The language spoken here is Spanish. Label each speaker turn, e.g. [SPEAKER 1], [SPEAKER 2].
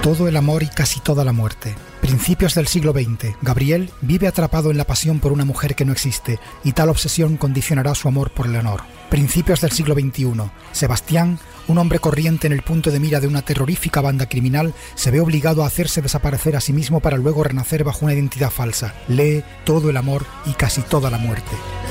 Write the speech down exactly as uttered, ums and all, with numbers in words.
[SPEAKER 1] Todo el amor y casi toda la muerte. Principios del siglo veinte. Gabriel vive atrapado en la pasión por una mujer que no existe, y tal obsesión condicionará su amor por Leonor. Principios del siglo veintiuno. Sebastián, un hombre corriente en el punto de mira de una terrorífica banda criminal, se ve obligado a hacerse desaparecer a sí mismo para luego renacer bajo una identidad falsa. Lee Todo el amor y casi toda la muerte.